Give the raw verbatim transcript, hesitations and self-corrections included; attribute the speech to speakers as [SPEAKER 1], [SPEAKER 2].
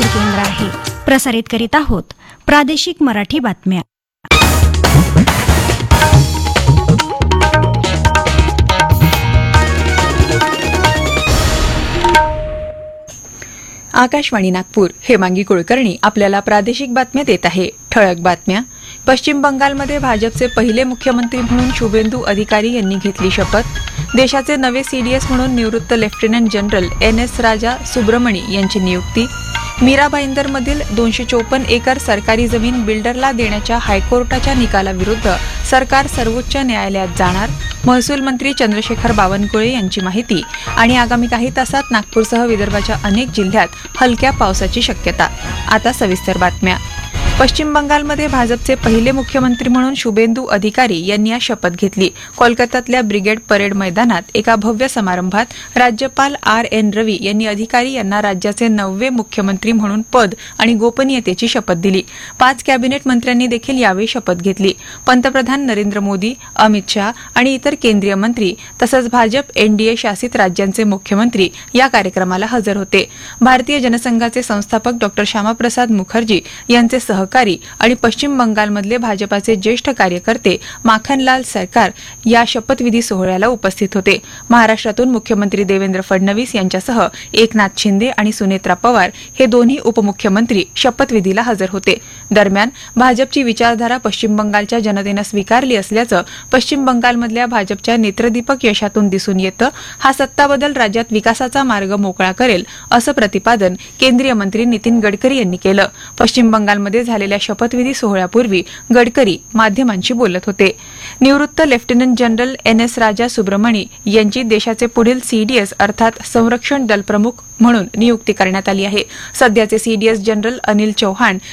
[SPEAKER 1] नागपूर केंद्र आहे. प्रसारित करीत आहोत प्रादेशिक मराठी बातम्या.
[SPEAKER 2] आकाशवाणी नागपूर. हेमांगी कुलकर्णी आपल्याला प्रादेशिक बातम्या देत आहे. ठळक बातम्या. पश्चिम बंगालमध्ये भाजपचे पहिले मुख्यमंत्री म्हणून शुभेंदू अधिकारी यांनी घेतली शपथ. देशाचे नवे सीडीएस म्हणून निवृत्त लेफ्टनंट जनरल एन एस राजा सुब्रमणी यांची नियुक्ती. मीरा भाईंदरमधील दोनशे चोपन्न एकर सरकारी जमीन बिल्डरला देण्याच्या हायकोर्टाच्या निकालाविरुद्ध सरकार सर्वोच्च न्यायालयात जाणार. महसूल मंत्री चंद्रशेखर बावनकुळे यांची माहिती. आणि आगामी काही तासात नागपूरसह विदर्भाच्या अनेक जिल्ह्यात हलक्या पावसाची शक्यता. आता सविस्तर बातम्या. पश्चिम बंगालमध्ये भाजपचे पहिले मुख्यमंत्री म्हणून शुभेंदू अधिकारी यांनी आज शपथ घेतली. कोलकात्यातल्या ब्रिगेड परेड मैदानात एका भव्य समारंभात राज्यपाल आर एन रवी यांनी अधिकारी यांना राज्याचे नववे मुख्यमंत्री म्हणून पद आणि गोपनीयतेची शपथ दिली. पाच कॅबिनेट मंत्र्यांनी देखील यावेळी शपथ घेतली. पंतप्रधान नरेंद्र मोदी, अमित शाह आणि इतर केंद्रीय मंत्री तसंच भाजप एनडीए शासित राज्यांचे मुख्यमंत्री या कार्यक्रमाला हजर होते. भारतीय जनसंघाचे संस्थापक डॉ श्यामाप्रसाद मुखर्जी यांचे सहकारी आणि पश्चिम बंगालमधले भाजपाचे ज्येष्ठ कार्यकर्ते माखनलाल सरकार या शपथविधी सोहळ्याला उपस्थित होते. महाराष्ट्रातून मुख्यमंत्री देवेंद्र फडणवीस यांच्यासह एकनाथ शिंदे आणि सुनेत्रा पवार हे दोन्ही उपमुख्यमंत्री शपथविधीला हजर होते. दरम्यान भाजपची विचारधारा पश्चिम बंगालच्या जनतेनं स्वीकारली असल्याचं पश्चिम बंगालमधल्या भाजपच्या नेत्रदीपक यशातून दिसून येतं. हा सत्ताबदल राज्यात विकासाचा मार्ग मोकळा करेल असं प्रतिपादन केंद्रीय मंत्री नितीन गडकरी यांनी केलं. पश्चिम बंगालमध्ये झालेल्या शपथविधी सोहळ्यापूर्वी गडकरी माध्यमांशी बोलत होते. निवृत्त लेफ्टनंट जनरल एन एस राजा सुब्रमणी यांची देशाचे पुढील सीडीएस अर्थात संरक्षण दल प्रमुख म्हणून नियुक्ती करण्यात आली आहे. सध्याचे सीडीएस जनरल अनिल चौहान